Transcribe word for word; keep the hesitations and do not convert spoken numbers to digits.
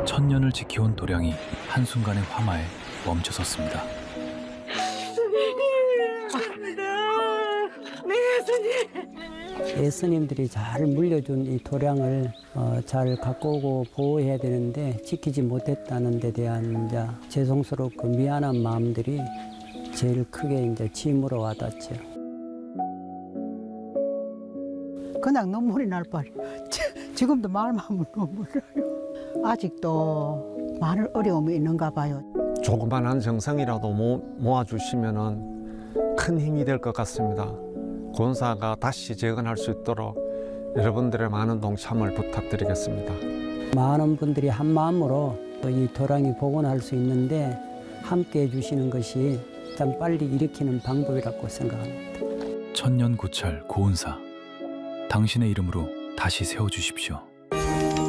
천년을 지켜온 도량이 한순간의 화마에 멈춰섰습니다. 예수님들이 잘 물려준 이 도량을 어, 잘 갖고 오고 보호해야 되는데 지키지 못했다는 데 대한 이제 죄송스럽고 미안한 마음들이 제일 크게 이제 짐으로 와닿죠. 그냥 눈물이 날 뻔. 지금도 말만 하면 눈물 나요. 아직도 많은 어려움이 있는가 봐요. 조그만한 정성이라도 모, 모아주시면 큰 힘이 될 것 같습니다. 권사가 다시 재건할 수 있도록 여러분들의 많은 동참을 부탁드리겠습니다. 많은 분들이 한 마음으로 이 도량이 복원할 수 있는데 함께 해주시는 것이 가장 빨리 일으키는 방법이라고 생각합니다. 천년고찰 고은사, 당신의 이름으로 다시 세워주십시오.